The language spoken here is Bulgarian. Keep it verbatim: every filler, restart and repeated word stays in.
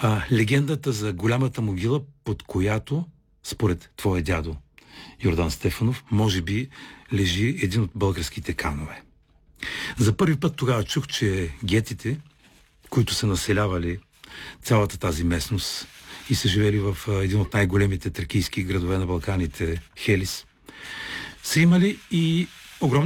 А, легендата за голямата могила, под която, според твоя дядо Йордан Стефанов, може би лежи един от българските канове. За първи път тогава чух, че гетите, които са населявали цялата тази местност и са живели в един от най-големите тракийски градове на Балканите, Хелис, са имали и огромни